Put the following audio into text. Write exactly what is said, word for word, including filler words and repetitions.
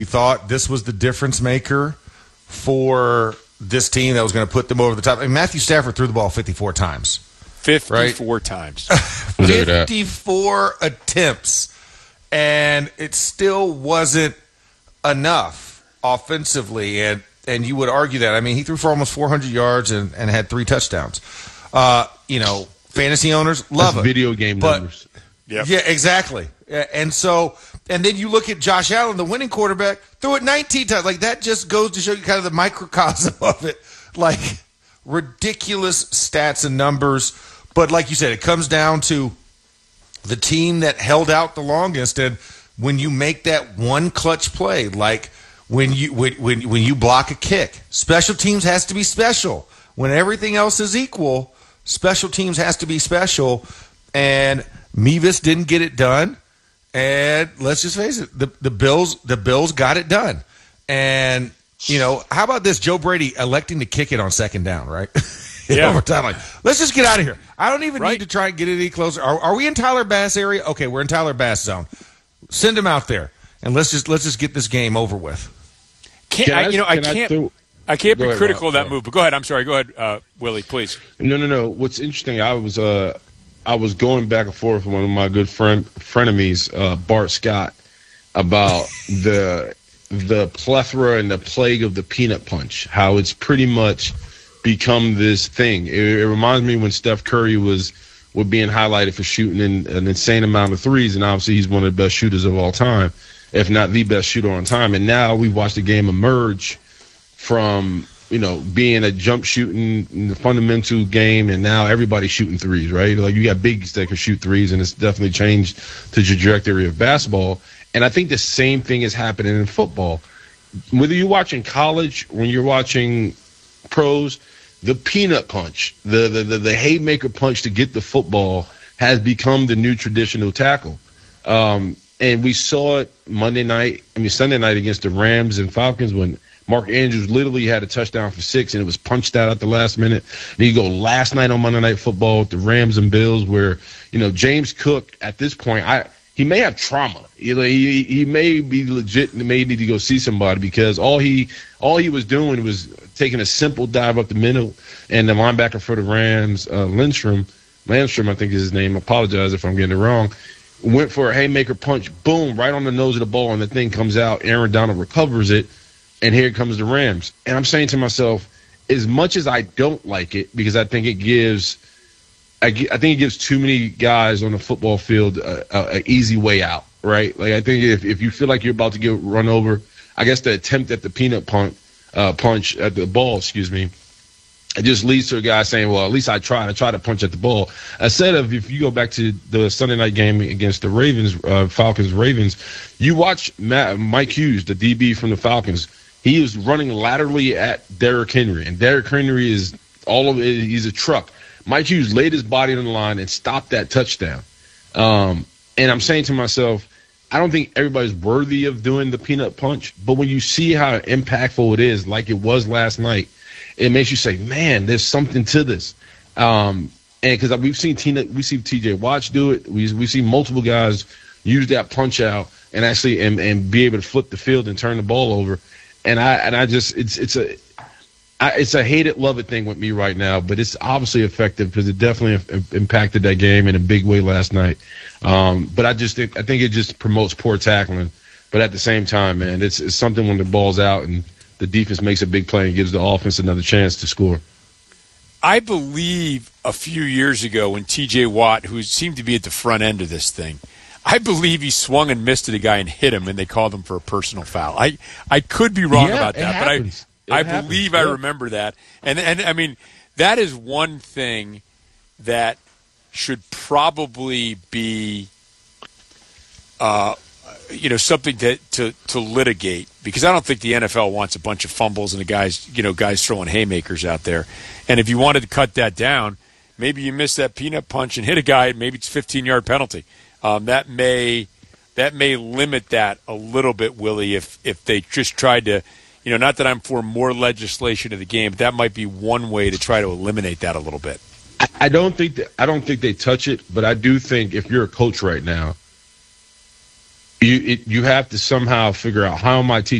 thought this was the difference maker for this team that was going to put them over the top. I mean, Matthew Stafford threw the ball fifty-four times. fifty-four right? times. fifty-four attempts. And it still wasn't enough offensively. And and you would argue that. I mean, he threw for almost four hundred yards and, and had three touchdowns. Uh, you know, fantasy owners love That's it. Video game but, numbers. Yep. Yeah, exactly. And so, and then you look at Josh Allen, the winning quarterback, threw it nineteen times. Like, that just goes to show you kind of the microcosm of it. Like, ridiculous stats and numbers. But like you said, it comes down to the team that held out the longest. And when you make that one clutch play, like when you when when, when you block a kick, special teams has to be special. When everything else is equal, special teams has to be special. And Mevis didn't get it done. And let's just face it, the, the Bills the Bills got it done. And, you know, how about this? Joe Brady electing to kick it on second down, right? Yeah. Overtime. Like, let's just get out of here. I don't even Right. need to try and get any closer. Are, are we in Tyler Bass area? Okay, we're in Tyler Bass zone. Send him out there, and let's just let's just get this game over with. Can't, Can I, I- you know, I can I can't. throw- I can't Go be ahead, critical Rob. of that Sorry. move. But go ahead. I'm sorry. Go ahead, uh, Willie, please. No, no, no. What's interesting, I was uh, I was going back and forth with one of my good friend frenemies, uh, Bart Scott, about the the plethora and the plague of the peanut punch. How it's pretty much become this thing. It, it reminds me when Steph Curry was was being highlighted for shooting in, an insane amount of threes, and obviously he's one of the best shooters of all time, if not the best shooter on time. And now we've watched the game emerge from, you know, being a jump shooting the fundamental game, and now everybody's shooting threes, right? Like, you got bigs that can shoot threes, and it's definitely changed the trajectory of basketball. And I think the same thing is happening in football. Whether you're watching college, when you're watching pros, the peanut punch, the the the, the haymaker punch to get the football has become the new traditional tackle. Um, and we saw it Monday night, I mean Sunday night against the Rams and Falcons when Mark Andrews literally had a touchdown for six, and it was punched out at the last minute. And you go last night on Monday Night Football with the Rams and Bills, where, you know, James Cook at this point, I he may have trauma. You know, he he may be legit and may need to go see somebody, because all he all he was doing was taking a simple dive up the middle, and the linebacker for the Rams, uh, Lindstrom, Landstrom, I think is his name. I apologize if I'm getting it wrong. Went for a haymaker punch, boom, right on the nose of the ball, and the thing comes out. Aaron Donald recovers it. And here comes the Rams. And I'm saying to myself, as much as I don't like it, because I think it gives, I, I think it gives too many guys on the football field a, a, a easy way out, right? Like, I think if, if you feel like you're about to get run over, I guess the attempt at the peanut punch, uh, punch at the ball, excuse me, it just leads to a guy saying, well, at least I tried. I tried to punch at the ball. Instead of, if you go back to the Sunday night game against the Ravens, uh, Falcons, Ravens, you watch Matt, Mike Hughes, the D B from the Falcons. He was running laterally at Derrick Henry, and Derrick Henry is all of it. He's a truck. Mike Hughes laid his body on the line and stopped that touchdown. Um, and I'm saying to myself, I don't think everybody's worthy of doing the peanut punch, but when you see how impactful it is, like it was last night, it makes you say, man, there's something to this. Um, and because we've seen Tina, we see T J Watt do it. We we see multiple guys use that punch out and actually and, and be able to flip the field and turn the ball over. And I and I just it's it's a I, it's a hate it love it thing with me right now, but it's obviously effective because it definitely im- impacted that game in a big way last night. Um, but I just think I think it just promotes poor tackling. But at the same time, man, it's it's something when the ball's out and the defense makes a big play and gives the offense another chance to score. I believe a few years ago when T J Watt, who seemed to be at the front end of this thing, I believe he swung and missed at a guy and hit him, and they called him for a personal foul. I, I could be wrong Yeah, about it that, happens. but I I It happens. believe Yeah. I remember that. And and I mean, that is one thing that should probably be uh, you know, something to, to, to litigate, because I don't think the N F L wants a bunch of fumbles and the guys, you know, guys throwing haymakers out there. And if you wanted to cut that down, maybe you miss that peanut punch and hit a guy, maybe it's a fifteen-yard penalty. Um, that may that may limit that a little bit, Willie, if if they just tried to, you know, not that I'm for more legislation of the game, but that might be one way to try to eliminate that a little bit. I, I don't think that, I don't think they touch it, but I do think if you're a coach right now, you it, you have to somehow figure out how am I teaching